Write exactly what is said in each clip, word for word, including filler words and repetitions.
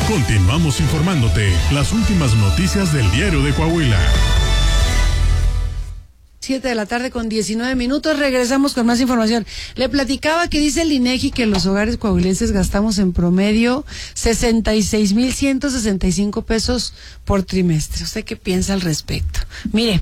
Continuamos informándote las últimas noticias del Diario de Coahuila. Siete de la tarde con diecinueve minutos, regresamos con más información. Le platicaba que dice el INEGI que los hogares coahuilenses gastamos en promedio sesenta y seis mil ciento sesenta y cinco pesos por trimestre. ¿Usted qué piensa al respecto? Mire,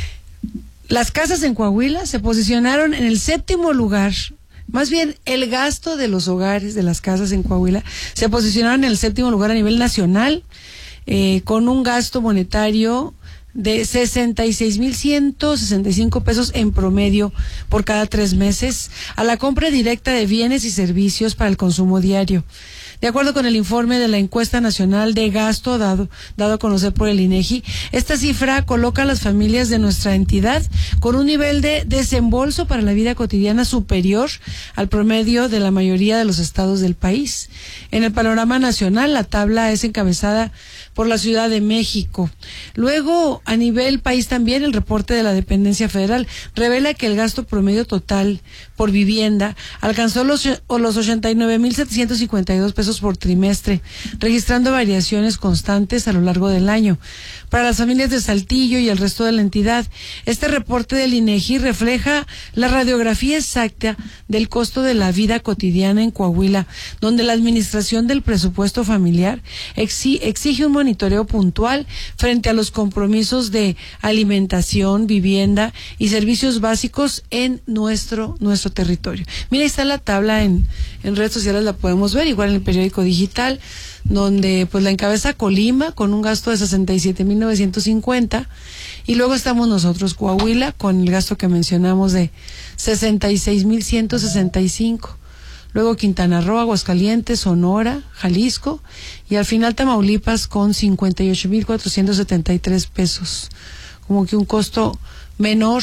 las casas en Coahuila se posicionaron en el séptimo lugar. Más bien, el gasto de los hogares, de las casas en Coahuila, se posicionaron en el séptimo lugar a nivel nacional, eh, con un gasto monetario de sesenta y seis mil ciento sesenta y cinco pesos en promedio por cada tres meses a la compra directa de bienes y servicios para el consumo diario. De acuerdo con el informe de la encuesta nacional de gasto dado, dado a conocer por el INEGI, esta cifra coloca a las familias de nuestra entidad con un nivel de desembolso para la vida cotidiana superior al promedio de la mayoría de los estados del país. En el panorama nacional, la tabla es encabezada por la Ciudad de México. Luego, a nivel país también, el reporte de la dependencia federal revela que el gasto promedio total por vivienda alcanzó los, los ochenta y nueve mil setecientos cincuenta y dos pesos por trimestre, registrando variaciones constantes a lo largo del año. Para las familias de Saltillo y el resto de la entidad, este reporte del INEGI refleja la radiografía exacta del costo de la vida cotidiana en Coahuila, donde la administración del presupuesto familiar exige un monitoreo puntual frente a los compromisos de alimentación, vivienda y servicios básicos en nuestro nuestro territorio. Mira, ahí está la tabla en, en redes sociales, la podemos ver, igual en el periódico digital, donde pues la encabeza Colima con un gasto de sesenta y siete mil novecientos cincuenta, y luego estamos nosotros, Coahuila, con el gasto que mencionamos de sesenta y seis mil ciento sesenta y cinco. Luego Quintana Roo, Aguascalientes, Sonora, Jalisco, y al final Tamaulipas con cincuenta y ocho mil cuatrocientos setenta y tres pesos. Como que un costo menor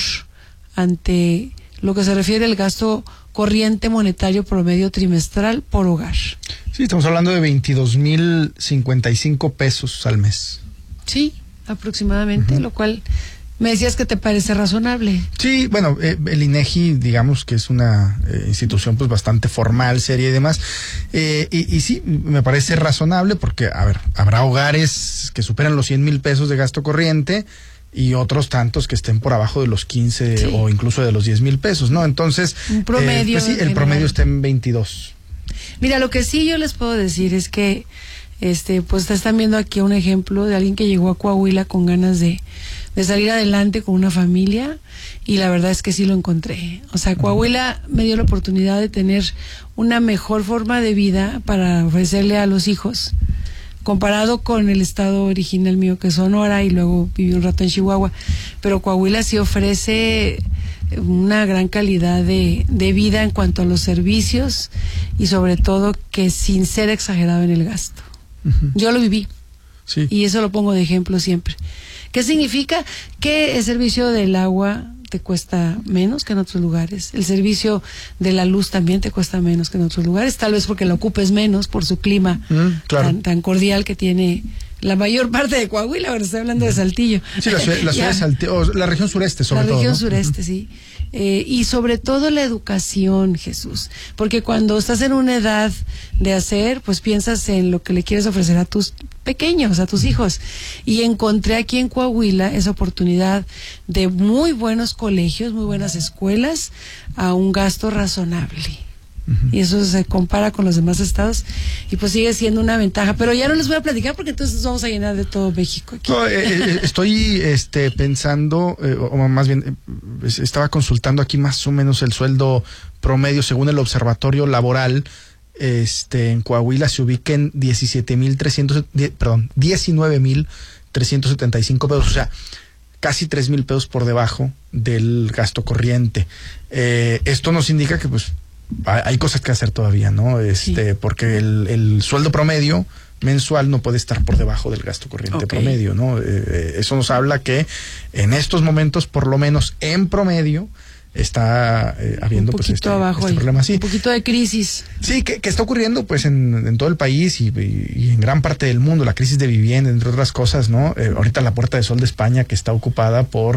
ante lo que se refiere al gasto corriente monetario promedio trimestral por hogar. Sí, estamos hablando de veintidós mil cincuenta y cinco pesos al mes. Sí, aproximadamente, uh-huh. Lo cual me decías que te parece razonable. Sí, bueno, eh, el INEGI, digamos que es una eh, institución pues bastante formal, seria y demás, eh, y, y sí, me parece razonable porque, a ver, habrá hogares que superan los cien mil pesos de gasto corriente y otros tantos que estén por abajo de los quince, sí, o incluso de los diez mil pesos, ¿no? Entonces, un promedio, eh, pues sí, el promedio está en veintidós. Mira, lo que sí yo les puedo decir es que, este, pues están viendo aquí un ejemplo de alguien que llegó a Coahuila con ganas de, de salir adelante con una familia, y la verdad es que sí lo encontré. O sea, Coahuila me dio la oportunidad de tener una mejor forma de vida para ofrecerle a los hijos, comparado con el estado original mío, que es Sonora, y luego viví un rato en Chihuahua. Pero Coahuila sí ofrece una gran calidad de, de vida en cuanto a los servicios, y sobre todo que sin ser exagerado en el gasto. Uh-huh. Yo lo viví, sí, y eso lo pongo de ejemplo siempre. ¿Qué significa? Que el servicio del agua te cuesta menos que en otros lugares, el servicio de la luz también te cuesta menos que en otros lugares, tal vez porque lo ocupes menos por su clima, mm, claro, tan, tan cordial que tiene la mayor parte de Coahuila. Ahora estoy hablando de Saltillo. Sí, la ciudad, la ciudad de Saltillo, la región sureste sobre todo. La región ¿no? sureste, sí. Eh, y sobre todo la educación, Jesús, porque cuando estás en una edad de hacer, pues piensas en lo que le quieres ofrecer a tus pequeños, a tus hijos, y encontré aquí en Coahuila esa oportunidad de muy buenos colegios, muy buenas escuelas, a un gasto razonable. Uh-huh. Y eso se compara con los demás estados y pues sigue siendo una ventaja, pero ya no les voy a platicar porque entonces vamos a llenar de todo México aquí. No, eh, eh, estoy este pensando, eh, o más bien eh, estaba consultando aquí más o menos el sueldo promedio según el Observatorio Laboral. Este en Coahuila se ubica en diecisiete mil trescientos, perdón, diecinueve mil trescientos setenta y cinco pesos, o sea, casi tres mil pesos por debajo del gasto corriente. Eh, esto nos indica que pues hay cosas que hacer todavía, ¿no? Este, sí, porque el, el sueldo promedio mensual no puede estar por debajo del gasto corriente okay. promedio, ¿no? Eh, eso nos habla que en estos momentos, por lo menos en promedio, está eh, habiendo un pues este, abajo este ahí, problema así. Un poquito de crisis. Sí, que, que está ocurriendo pues en, en todo el país y, y, y en gran parte del mundo, la crisis de vivienda, entre otras cosas, ¿no? Eh, ahorita la Puerta de Sol de España, que está ocupada por